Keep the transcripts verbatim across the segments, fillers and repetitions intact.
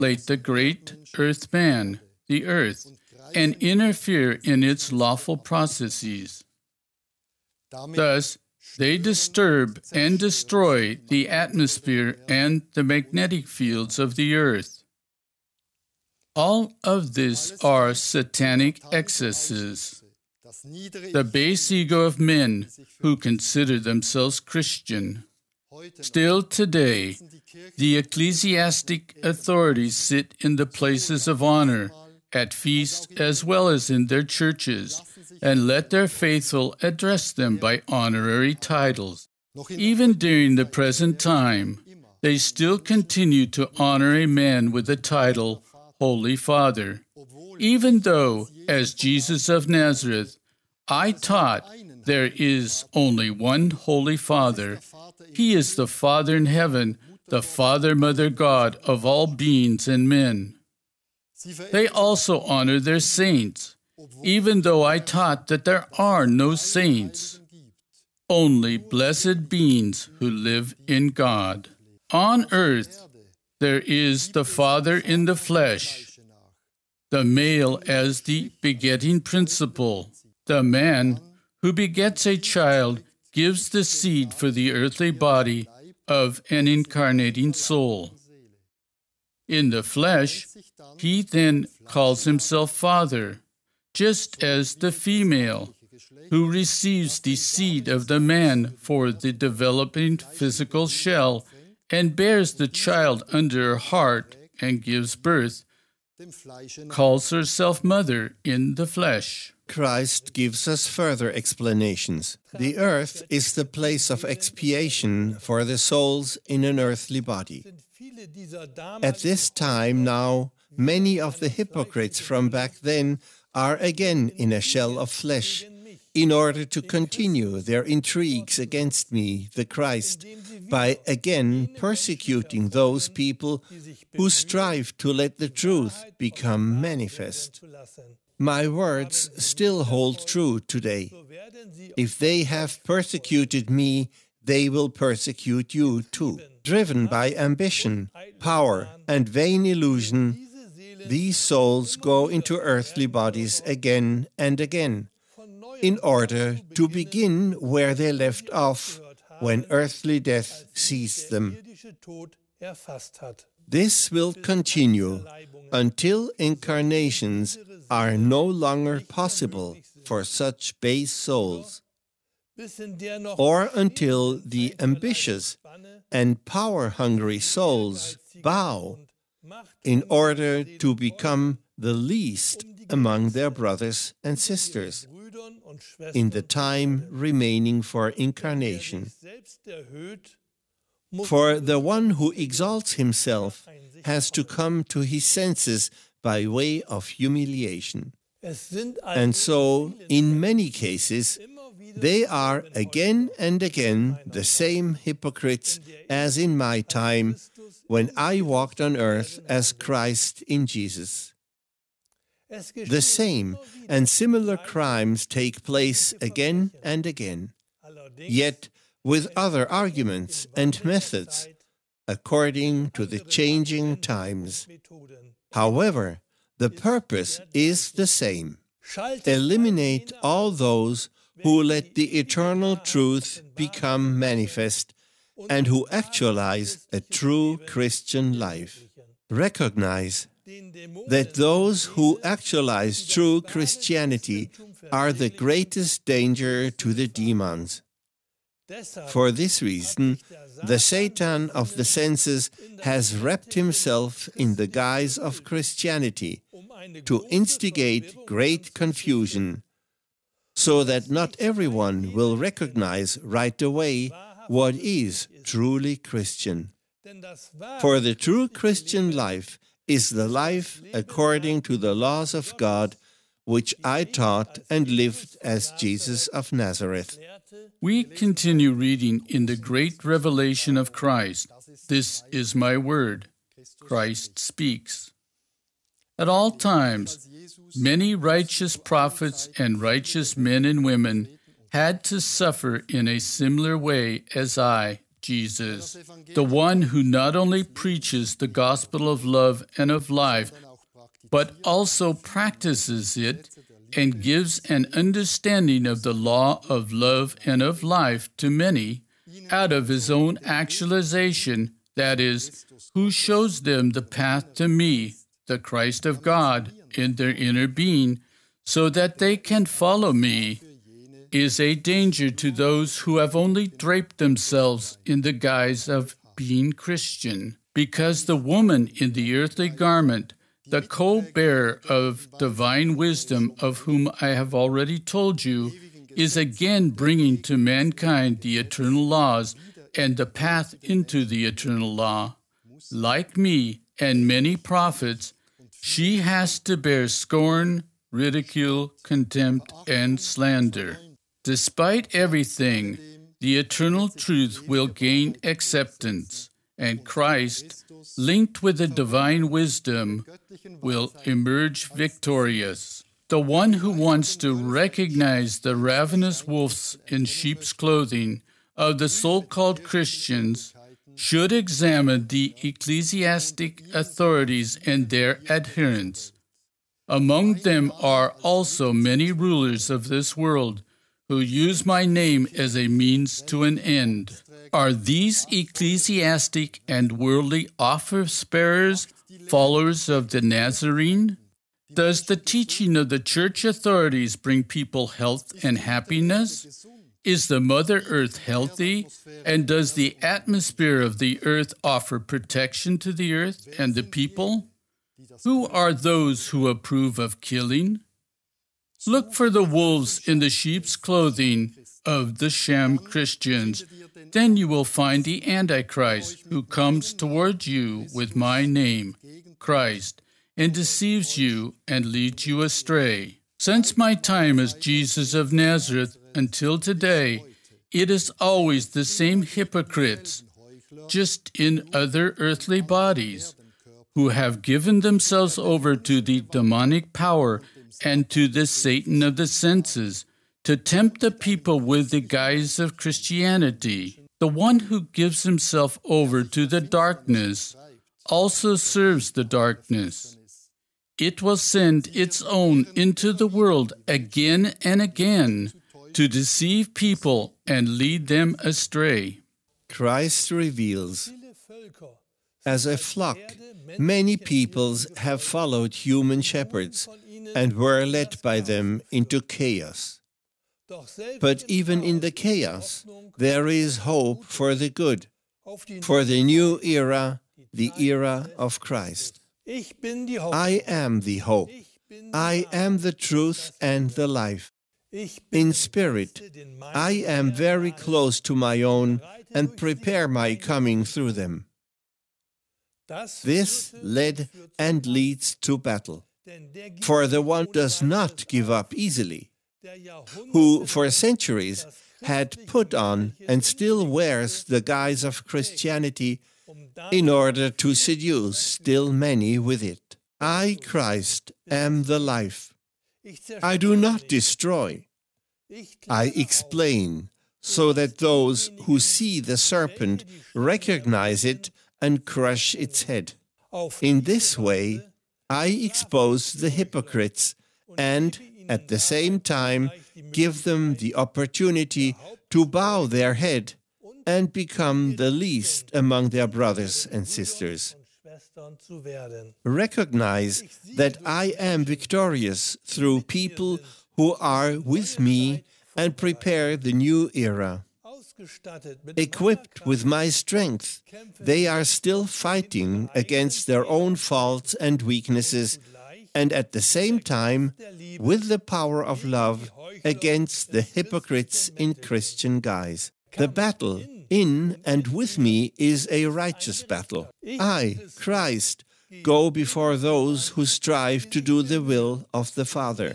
manipulate the great earth-man, the earth, and interfere in its lawful processes. Thus, they disturb and destroy the atmosphere and the magnetic fields of the earth. All of this are satanic excesses. The base ego of men who consider themselves Christian. Still today, the ecclesiastic authorities sit in the places of honor, at feasts as well as in their churches, and let their faithful address them by honorary titles. Even during the present time, they still continue to honor a man with the title Holy Father, even though, as Jesus of Nazareth, I taught there is only one Holy Father. He is the Father in heaven, the Father, Mother, God of all beings and men. They also honor their saints, even though I taught that there are no saints, only blessed beings who live in God. On earth, there is the Father in the flesh, the male as the begetting principle. The man who begets a child gives the seed for the earthly body of an incarnating soul. In the flesh, he then calls himself Father, just as the female, who receives the seed of the man for the developing physical shell and bears the child under her heart and gives birth, calls herself Mother in the flesh. Christ gives us further explanations. The earth is the place of expiation for the souls in an earthly body. At this time now, many of the hypocrites from back then are again in a shell of flesh, in order to continue their intrigues against me, the Christ, by again persecuting those people who strive to let the truth become manifest. My words still hold true today. If they have persecuted me, they will persecute you too. Driven by ambition, power, and vain illusion, these souls go into earthly bodies again and again, in order to begin where they left off when earthly death seized them. This will continue until incarnations are no longer possible for such base souls, or until the ambitious and power-hungry souls bow in order to become the least among their brothers and sisters in the time remaining for incarnation. For the one who exalts himself has to come to his senses by way of humiliation. And so, in many cases, they are again and again the same hypocrites as in my time when I walked on earth as Christ in Jesus. The same and similar crimes take place again and again, yet with other arguments and methods, according to the changing times. However, the purpose is the same. Eliminate all those who let the eternal truth become manifest and who actualize a true Christian life. Recognize that those who actualize true Christianity are the greatest danger to the demons. For this reason, the Satan of the senses has wrapped himself in the guise of Christianity to instigate great confusion, so that not everyone will recognize right away what is truly Christian. For the true Christian life is the life according to the laws of God, which I taught and lived as Jesus of Nazareth. We continue reading in the great revelation of Christ. This is my word. Christ speaks. At all times, many righteous prophets and righteous men and women had to suffer in a similar way as I Jesus, the one who not only preaches the gospel of love and of life, but also practices it and gives an understanding of the law of love and of life to many out of his own actualization, that is, who shows them the path to me, the Christ of God, in their inner being, so that they can follow me, is a danger to those who have only draped themselves in the guise of being Christian, because the woman in the earthly garment, the co-bearer of divine wisdom, of whom I have already told you, is again bringing to mankind the eternal laws and the path into the eternal law. Like me and many prophets, she has to bear scorn, ridicule, contempt, and slander. Despite everything, the eternal truth will gain acceptance, and Christ, linked with the divine wisdom, will emerge victorious. The one who wants to recognize the ravenous wolves in sheep's clothing of the so-called Christians should examine the ecclesiastic authorities and their adherents. Among them are also many rulers of this world who use my name as a means to an end. Are these ecclesiastic and worldly office-bearers followers of the Nazarene? Does the teaching of the church authorities bring people health and happiness? Is the Mother Earth healthy? And does the atmosphere of the earth offer protection to the earth and the people? Who are those who approve of killing? Look for the wolves in the sheep's clothing of the sham Christians. Then you will find the Antichrist, who comes towards you with my name, Christ, and deceives you and leads you astray. Since my time as Jesus of Nazareth until today, it is always the same hypocrites, just in other earthly bodies, who have given themselves over to the demonic power and to the Satan of the senses, to tempt the people with the guise of Christianity. The one who gives himself over to the darkness also serves the darkness. It will send its own into the world again and again to deceive people and lead them astray. Christ reveals, as a flock, many peoples have followed human shepherds and were led by them into chaos. But even in the chaos, there is hope for the good, for the new era, the era of Christ. I am the hope. I am the truth and the life. In spirit, I am very close to my own and prepare my coming through them. This led and leads to battle. For the one does not give up easily, who for centuries had put on and still wears the guise of Christianity in order to seduce still many with it. I, Christ, am the life. I do not destroy. I explain, so that those who see the serpent recognize it and crush its head. In this way, I expose the hypocrites and, at the same time, give them the opportunity to bow their head and become the least among their brothers and sisters. Recognize that I am victorious through people who are with me and prepare the new era. Equipped with my strength, they are still fighting against their own faults and weaknesses, and at the same time, with the power of love, against the hypocrites in Christian guise. The battle in and with me is a righteous battle. I, Christ, go before those who strive to do the will of the Father.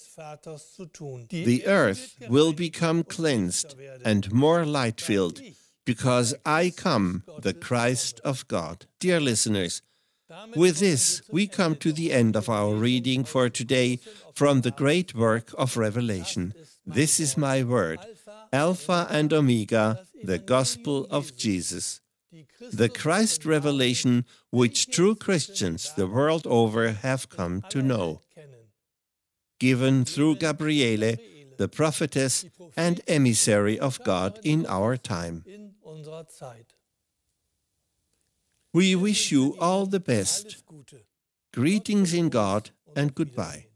The earth will become cleansed and more light-filled, because I come, the Christ of God. Dear listeners, with this, we come to the end of our reading for today from the great work of Revelation. This is my word, Alpha and Omega, the gospel of Jesus, the Christ revelation which true Christians the world over have come to know, given through Gabriele, the prophetess and emissary of God in our time. We wish you all the best. Greetings in God and goodbye.